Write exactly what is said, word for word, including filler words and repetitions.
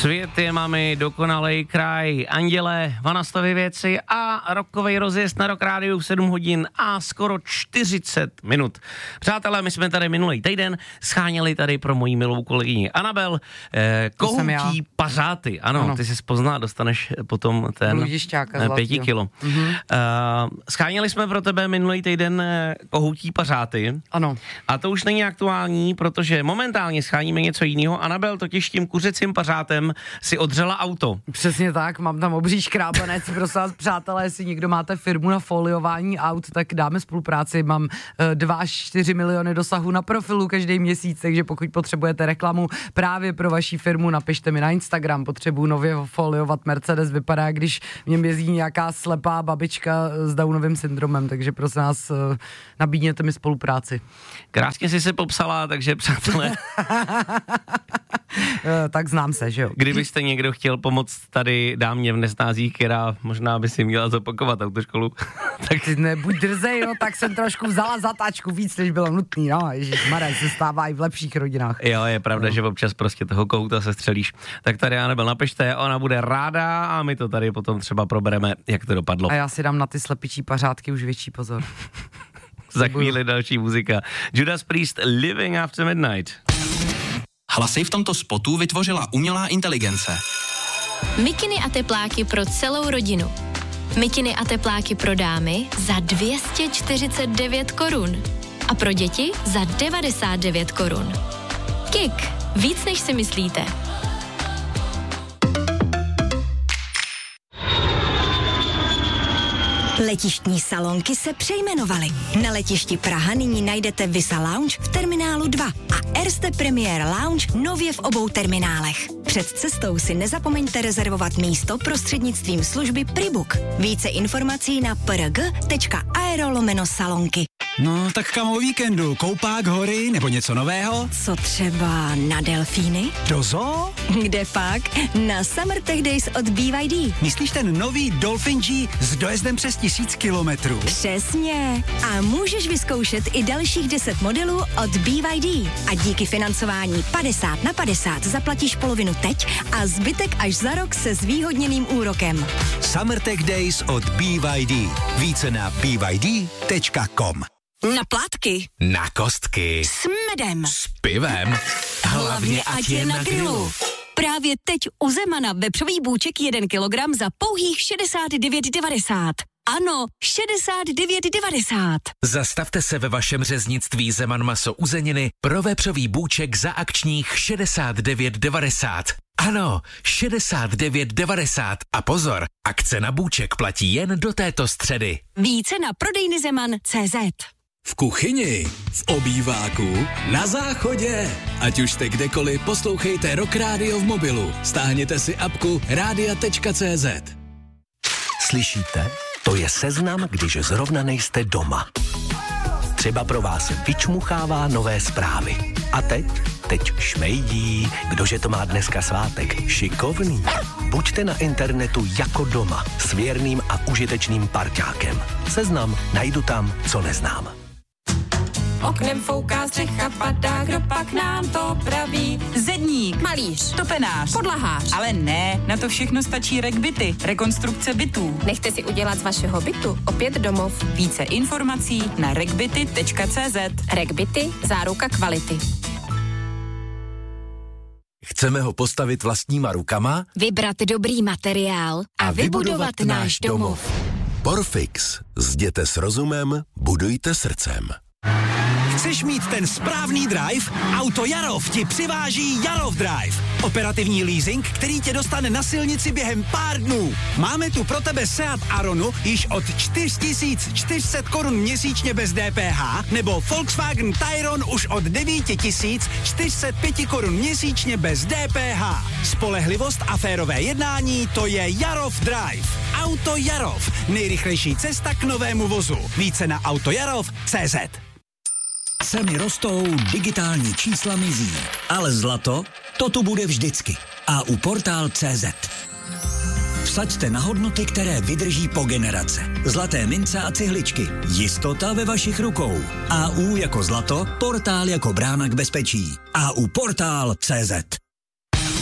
Svět je mami, dokonalej kraj, anděle, vanastovy věci a rokovej rozjezd na Rock Rádiu v sedm hodin a skoro čtyřicet minut. Přátelé, my jsme tady minulý týden scháněli tady pro moji milou kolegyni Anabel eh, kohoutí pařáty. Ano, ano, ty jsi pozná, dostaneš potom ten eh, pěti kilo. Mm-hmm. Uh, scháněli jsme pro tebe minulý týden eh, kohoutí pařáty. Ano. A to už není aktuální, protože momentálně scháníme něco jiného. Anabel totiž tím kuřecím pařátem si odřela auto. Přesně tak, mám tam obří škrábanec, prosím vás, přátelé, jestli někdo máte firmu na foliování aut, tak dáme spolupráci, mám dva až čtyři miliony dosahů na profilu každý měsíc, takže pokud potřebujete reklamu právě pro vaši firmu, napište mi na Instagram, potřebuji nově foliovat Mercedes, vypadá, když v něm jezdí nějaká slepá babička s Downovým syndromem, takže prosím vás, nabídněte mi spolupráci. Krásně jsi se popsala, takže přátelé. Tak znám se, že jo. Kdybyste někdo chtěl pomoct tady dámě v Nesnázích, která možná by si měla zopakovat autoškolu, tak... Ty nebuď drzej, no, tak jsem trošku vzala zatáčku víc, než bylo nutný, no, ježišmarja, se stává i v lepších rodinách. Jo, je pravda, no. Že občas prostě toho kouta se střelíš. Tak tady Anabel napište, ona bude ráda a my to tady potom třeba probereme, jak to dopadlo. A já si dám na ty slepičí pařátky už větší pozor. Za chvíli další muzika. Judas Priest, Living After Midnight. Hlasy v tomto spotu vytvořila umělá inteligence. Mikiny a tepláky pro celou rodinu. Mikiny a tepláky pro dámy za dvě stě čtyřicet devět korun. A pro děti za devadesát devět korun. Kik. Víc než si myslíte. Letištní salonky se přejmenovaly. Na letišti Praha nyní najdete Visa Lounge v terminálu dva a Erste Premier Lounge nově v obou terminálech. Před cestou si nezapomeňte rezervovat místo prostřednictvím služby Pribook. Více informací na prg tečka aero lomeno salonky. No, tak kam o víkendu? Koupák, hory nebo něco nového? Co třeba na delfíny? Do zoo? Kde pak? Na Summer Tech Days od B Y D. Myslíš ten nový Dolphin G s dojezdem přes tisíc kilometrů? Přesně. A můžeš vyzkoušet i dalších deset modelů od B Y D. A díky financování padesát na padesát zaplatíš polovinu teď a zbytek až za rok se zvýhodněným úrokem. Summer Tech Days od B Y D. Více na b y d tečka com. Na plátky. Na kostky. S medem. S pivem. Hlavně ať je na grilu. Právě teď u Zemana vepřový bůček jeden kilogram za pouhých šedesát devět devadesát. Ano, šedesát devět devadesát. Zastavte se ve vašem řeznictví Zeman maso uzeniny pro vepřový bůček za akčních šedesát devět devadesát. Ano, šedesát devět devadesát. A pozor, akce na bůček platí jen do této středy. Více na prodejny Zeman tečka cé zet. V kuchyni, v obýváku, na záchodě. Ať už jste kdekoliv, poslouchejte Rock Radio v mobilu. Stáhněte si apku rádia tečka cé zet. Slyšíte? To je seznam, když zrovna nejste doma. Třeba pro vás vyčmuchává nové zprávy. A teď? Teď šmejdí. Kdože to má dneska svátek? Šikovný. Buďte na internetu jako doma. S věrným a užitečným parťákem. Seznam najdu tam, co neznám. Oknem fouká střecha, padá, kdo pak nám to praví? Zedník, malíř, topenář, podlahář. Ale ne, na to všechno stačí RecByty, rekonstrukce bytů. Nechte si udělat z vašeho bytu opět domov. Více informací na recbyty tečka cé zet. RecByty, záruka kvality. Chceme ho postavit vlastníma rukama? Vybrat dobrý materiál a, a vybudovat, vybudovat náš domov. Porfix. Zděte s rozumem, budujte srdcem. Chceš mít ten správný drive? Auto Jarov ti přiváží Jarov Drive. Operativní leasing, který tě dostane na silnici během pár dnů. Máme tu pro tebe Seat Aronu již od čtyři tisíce čtyři sta korun měsíčně bez D P H nebo Volkswagen Tayron už od devět tisíc čtyři sta pět korun měsíčně bez D P H. Spolehlivost a férové jednání, to je Jarov Drive. Auto Jarov. Nejrychlejší cesta k novému vozu. Více na autojarov tečka cé zet. Ceny rostou, digitální čísla mizí, ale zlato, to tu bude vždycky. A u portál tečka cé zet. Vsaďte na hodnoty, které vydrží po generace. Zlaté mince a cihličky. Jistota ve vašich rukou. A U jako zlato, portál jako brána k bezpečí. A U portál tečka cé zet.